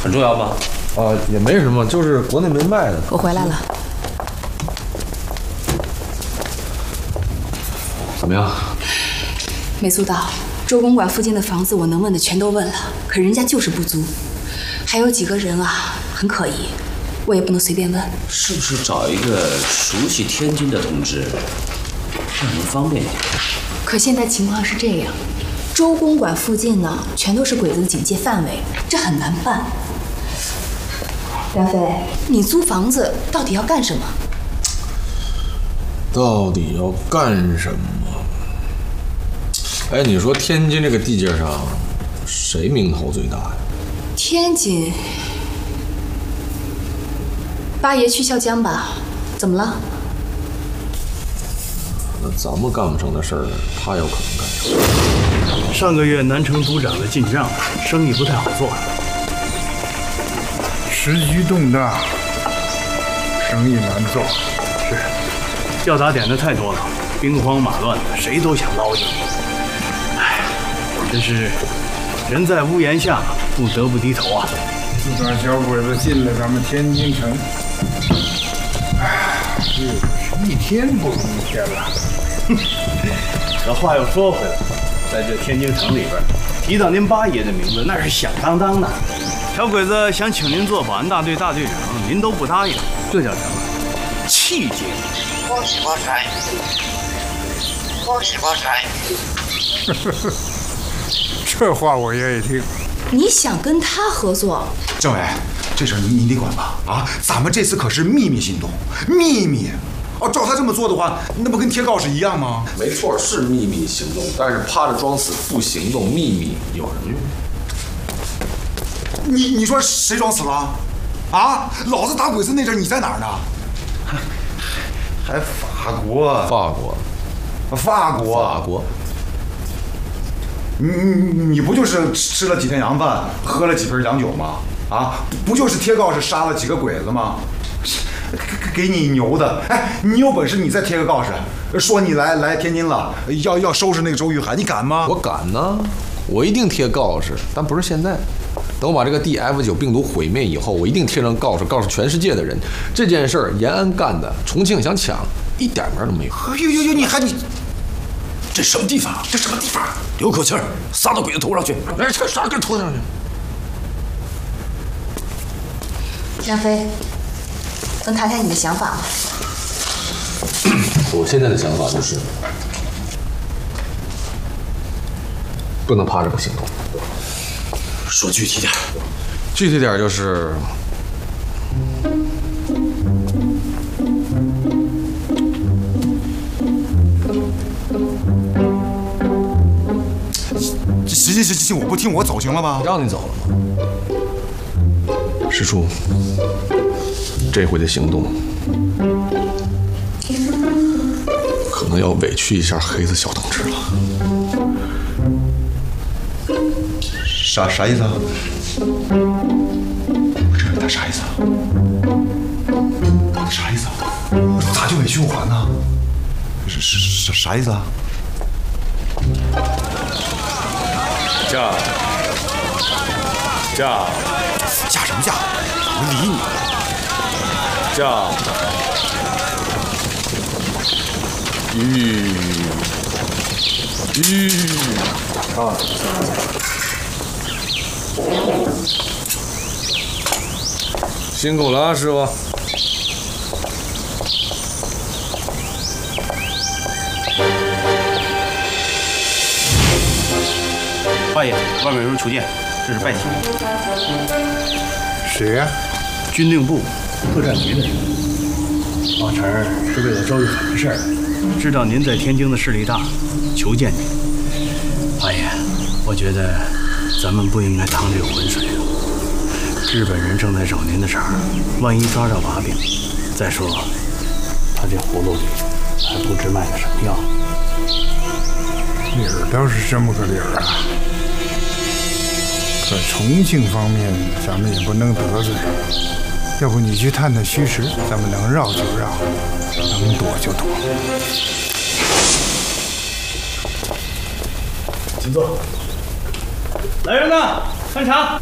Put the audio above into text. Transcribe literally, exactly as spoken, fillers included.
很重要吗？ 啊，也没什么，就是国内没卖的。 我回来了。 怎么样？ 没租到。周公馆附近的房子，我能问的全都问了，可人家就是不租。还有几个人啊，很可疑，我也不能随便问。 是不是找一个熟悉天津的同志，这样能方便一点？ 可现在情况是这样，周公馆附近呢，全都是鬼子的警戒范围，这很难办。梁飞，你租房子到底要干什么？ 到底要干什么？哎，你说天津这个地界上，谁名头最大呀？ 天津，八爷去孝江吧？怎么了？ 那咱们干不成的事儿，他有可能干成。 上个月南城督长的进账，生意不太好做。 时局动荡，生意难做。 是，要打点的太多了，兵荒马乱的，谁都想捞一笔。哎，真是人在屋檐下，不得不低头啊。 自打小鬼子进了咱们天津城，哎，日子是一天不如一天了。 这话又说回来，在这天津城里边，提到您八爷的名字，那是响当当的。小鬼子想请您做保安大队大队长，您都不答应，这叫什么？气节！ 恭喜发财！恭喜发财！ 这话我愿意听。 你想跟他合作？ 政委，这事儿您您得管吧？啊，咱们这次可是秘密行动，秘密。哦，照他这么做的话，那不跟贴告示一样吗？ 没错，是秘密行动，但是趴着装死不行动，秘密有什么用？ 你你说谁装死了？啊，老子打鬼子那阵你在哪儿呢？还法国？ 法国？ 法国？ 法国？ 你你你不就是吃了几天洋饭，喝了几瓶洋酒吗？啊，不就是贴告示杀了几个鬼子吗？给你牛的！哎，你有本事你再贴个告示，说你来来天津了，要要收拾那个周玉涵，你敢吗？ 我敢呢，我一定贴告示，但不是现在。等我把这个 D F 九 病毒毁灭以后，我一定贴上告示，告诉全世界的人，这件事儿延安干的，重庆想抢，一点门都没有。 哎呦呦呦，你还你， 这什么地方？ 这什么地方？ 留口气儿，撒到鬼子头上去！ 哎，这啥给头上去？ 梁飞，能谈谈你的想法吗？ 我现在的想法就是，不能趴着不行动。 说具体点。 具体点就是， 行行行行，我不听，我走行了吗？ 让你走了吗？师叔，这回的行动可能要委屈一下黑子小同志了。 啥啥意思啊？我这他啥意思啊？啥意思啊？咋就委屈我了呢？是是啥意思啊？ 驾驾驾什么驾？我理你。 驾吁吁啊！ 辛苦了啊，师傅。 八爷，外面有人求见，这是拜提。 谁呀、啊？ 军令部特战局的人。王成是为了周玉涵的事儿，知道您在天津的势力大，求见您。八爷，我觉得咱们不应该趟这个浑水。日本人正在找您的茬，万一抓着把柄，再说他这葫芦里还不知卖的什么药。 理儿倒是这么个理儿啊，可重庆方面咱们也不能得罪。要不你去探探虚实，咱们能绕就绕，能躲就躲。 请坐。来人呐，看茶。